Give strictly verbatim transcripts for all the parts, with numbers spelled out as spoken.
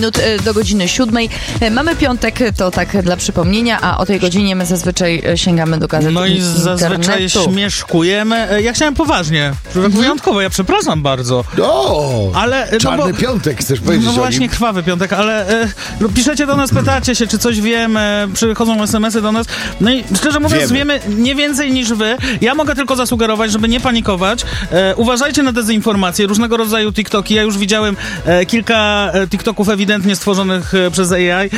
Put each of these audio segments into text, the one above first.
minut do godziny siódmej. Mamy piątek, to tak dla przypomnienia, a o tej godzinie my zazwyczaj sięgamy do gazet No i internetu. zazwyczaj śmieszkujemy. Ja chciałem poważnie, mhm. wyjątkowo, ja przepraszam bardzo. O, ale, czarny no bo, piątek, chcesz powiedzieć No o właśnie, nim? krwawy piątek, ale e, no, piszecie do nas, pytacie się, czy coś wiemy, przychodzą es em esy do nas. No i szczerze mówiąc, wiemy, wiemy nie więcej niż wy. Ja mogę tylko zasugerować, żeby nie panikować. E, uważajcie na dezinformacje, różnego rodzaju TikToki. Ja już widziałem e, kilka e, TikToków ewidentnie stworzonych e, przez A I e,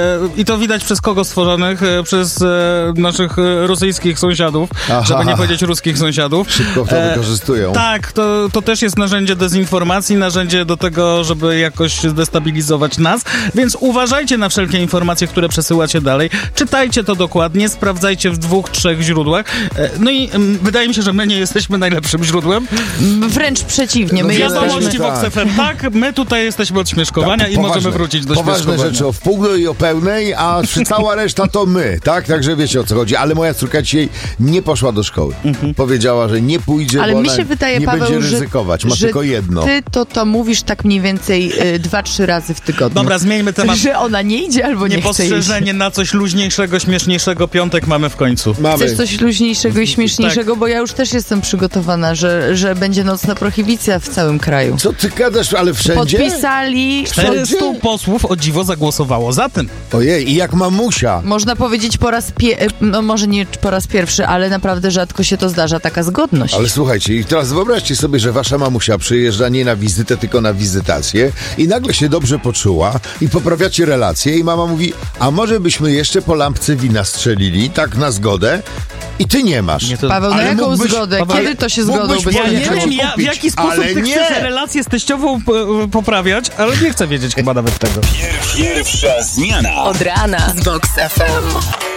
i to widać przez kogo stworzonych? E, przez e, naszych e, rosyjskich sąsiadów, Aha. żeby nie powiedzieć ruskich sąsiadów. Szybko to e, wykorzystują. Tak, to, to też jest narzędzie dezinformacji, narzędzie do tego, żeby jakoś zdestabilizować nas, więc uważajcie na wszelkie informacje, które przesyłacie dalej. Czytajcie to dokładnie, sprawdzajcie w dwóch, trzech źródłach. E, no i m, wydaje mi się, że my nie jesteśmy najlepszym źródłem. Wręcz przeciwnie. No, my wiadomości jesteśmy... Vox F M, tak, my tutaj jesteśmy od śmieszkowania tak, i poważne, możemy wrócić do poważne śmieszkowania. Poważne rzeczy o wpół i o pełnej, a cała reszta to my, tak? Także wiecie, o co chodzi. Ale moja córka dzisiaj nie poszła do szkoły. Mhm. Powiedziała, że nie pójdzie, ale bo mi ona się wydaje, nie Paweł, będzie ryzykować. Ma że tylko jedno. Ty to to mówisz tak mniej więcej y, dwa, trzy razy w tygodniu. Dobra, zmieńmy temat. Że ona nie idzie albo nie chce iść. Niepostrzeżenie na coś luźniejszego, śmieszniejszego. Piątek mamy w końcu. Mamy. Chcesz coś luźniejszego i śmieszniejszego, tak. Bo ja już też jestem przygotowana, że, że będzie nocna prohibicja w całym kraju. Co ty gadasz, ale wszędzie? Podpisali... czterystu posłów o dziwo zagłosowało za tym. Ojej, i jak mamusia. Można powiedzieć po raz pierwszy, no może nie po raz pierwszy, ale naprawdę rzadko się to zdarza, taka zgodność. Ale słuchajcie, i teraz wyobraźcie sobie, że wasza mamusia przyjeżdża nie na wizytę, tylko na wizytację i nagle się dobrze poczuła i poprawiacie relacje i mama mówi, a może byśmy jeszcze po lampce wina strzelili, tak na zgodę? I ty nie masz. Nie, to... Paweł, na jaką mógłbyś... zgodę? Paweł, kiedy to się zgodą? Ja nie wiem, ja, w jaki sposób ale ty nie. chcesz relacje z teściową p- poprawiać, ale nie chcę wiedzieć chyba nawet tego. Pierwsza zmiana. Od rana z Vox F M.